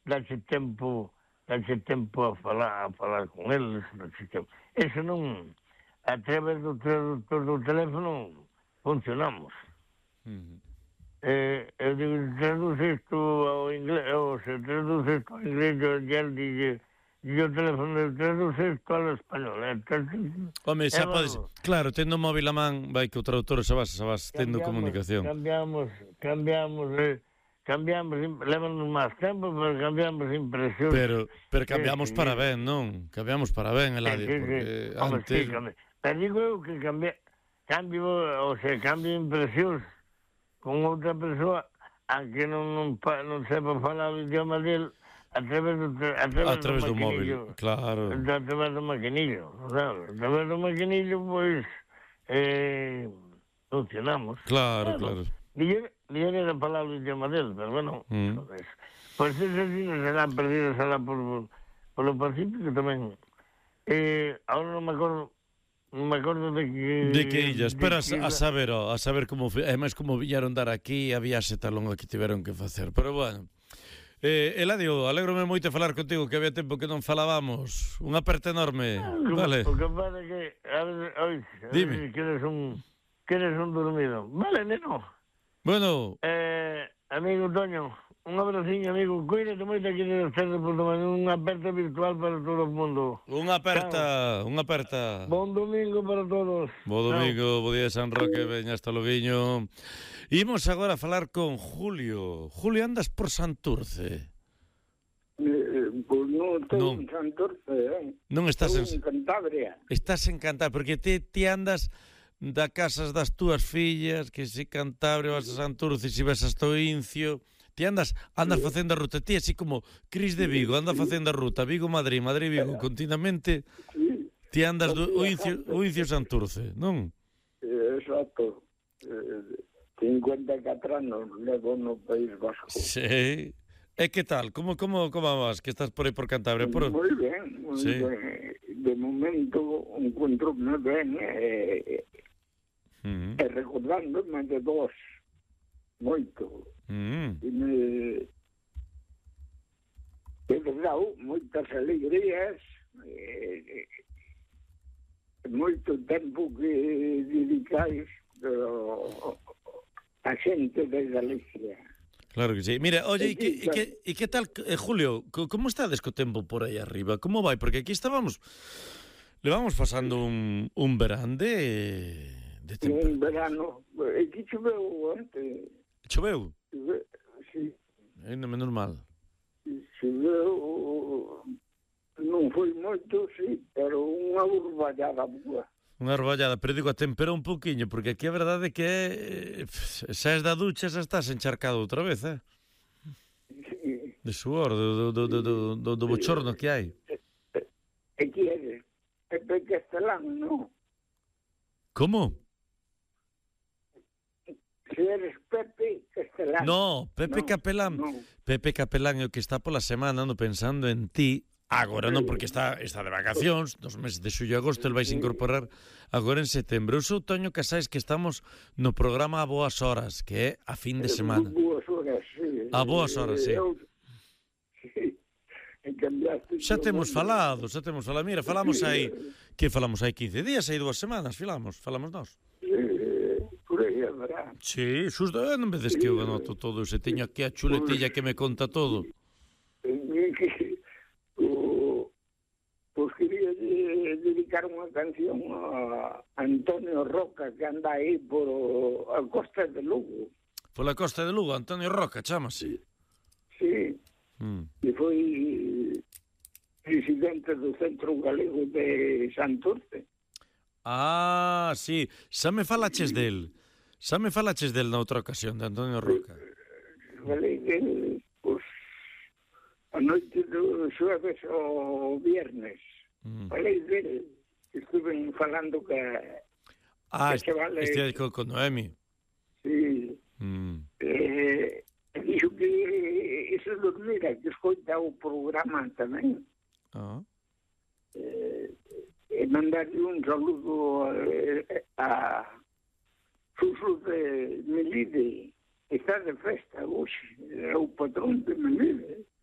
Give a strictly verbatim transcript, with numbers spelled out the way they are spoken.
dache tempo, dache tempo a falar, a falar con eles, dache tempo. Eso non, a través do traductor do teléfono, funcionamos. Uh-huh. Eh, eu digo, traduce isto ao inglés, ou se traduce isto ao inglés, eu ya dije, yo teléfono traduce isto ao español. Home, xa podes, claro, tendo o móvil a man, vai que o traductor xa vas, xa vas tendo comunicación. Cambiamos, cambiamos, eh, cambiamos, levamos máis tempo, pero cambiamos impresións. Pero, pero cambiamos sí, para sí. ben, non? Cambiamos para ben, Eladio, sí, sí, porque sí. antes... Home, sí, pero digo eu que cambia, cambio, ou sea, cambio impresións con outra persoa a que non, non, non sepa falar o idioma del a través do, a través a través do, do móvil, claro. A través do maquinillo, claro. A través do maquinillo, pois, eh, funcionamos. Claro, bueno, claro. Millón, millón era falar o idioma del, pero bueno, mm. pues, pois esas dinas serán perdidas alá por, por o Pacífico tamén. Eh, ahora non me acordo Non me acordo de que... De que illas, pero a, a saber, oh, a saber como... É máis como viñaron dar aquí, a viaxe tan longa que tiveron que facer. Pero bueno... Eh, Eladio, alégrome moito falar contigo, que había tempo que non falábamos. Un aperto enorme, ah, vale? O que pasa que... A ver, oi, dime. Que eres un... Que eres un dormido. Vale, neno. Bueno... Eh, amigo Toño... Un abraciño, amigo. Cuídate moito aquí de ustedes, por tomar un aperta virtual para todo o mundo. Unha aperta, unha aperta. Bon domingo para todos. Bo domingo, bo día de San Roque, veña hasta loguiño. Imos agora a falar con Julio. Julio, andas por Santurce? Eh, pois non estou non. en Santurce, eh? Non estás estou en... en Cantabria. Estás en Cantabria, porque ti, ti andas... da casas das túas fillas, que si Cantabria vas a Santurce, si vas hasta o Incio... Ti andas andas sí. facendo a ruta, ti así como Cris de Vigo, anda sí. facendo a ruta Vigo-Madrid, Madrid-Vigo, continuamente sí. ti andas do o Incio, o Incio Santurce, non? Exacto. Eh, cincuenta e catro anos levo no País Vasco. Sí. E que tal? Como como como vas? Que estás por aí por Cantabria? Por... Moi ben, moi sí. ben. De momento encontro-me ben e, uh-huh. e recordándome de vos moito. Mm. E me he dado moitas alegrías, eh, moito tempo que dedicáis a xente de Galicia. Claro que sí. Mira, oye, e que, e que, e que tal, eh, Julio, como estades co tempo por aí arriba? Como vai? Porque aquí estábamos, levamos pasando un, un verán de, de tempo. Un verano, aquí choveu antes. Choveu? Sí. É menos mal. Choveu, non foi moito, sí, pero unha urballada boa. Unha urballada, pero digo, atemperou un pouquiño, porque aquí a verdade é que xa es da ducha, xa estás encharcado outra vez, eh? Sí. De suor, do, do, do, do, do, do bochorno que hai. E que eres? Pepe Castelán, non? Como? Se eres Pepe Castelán. No, Pepe no, Capelán. No. Pepe Capelán é o que está pola semana, ando pensando en ti. Agora non, porque está está de vacacións, dos meses de xullo e agosto, el vais incorporar agora en setembro. Eu sou Toño Casais, que estamos no programa A Boas Horas, que é a fin de semana. A Boas Horas, sí. A Boas Horas, sí. Eu, sí. Xa temos falado, xa temos falado. Mira, falamos aí, que falamos aí quince días, aí dúas semanas, falamos, falamos nós. Sí. Verdad. Sí, xusto, non veces que eu anoto todo, se teño aquí a chuletilla que me conta todo. O, pois quería dedicar unha canción a Antonio Roca, que anda aí por a costa de Lugo. Por a costa de Lugo, Antonio Roca, chámase. Sí, mm. e foi presidente do Centro Galego de Santurce. Ah, sí, xa me falaches del. Xa me falaches del na outra ocasión, de Antonio Roca. Falei del, pois, a noite do xueves ao viernes. Mm. Falei del, estuve falando que... Ah, que vale... este con, con Noemi. Sí. Mm. Eh, dixo que iso dormira, que escoita o programa tamén. Ah. Eh, e mandarle un saludo a... a Suso de Melide, está de festa hoxe, é o patrón de Melide.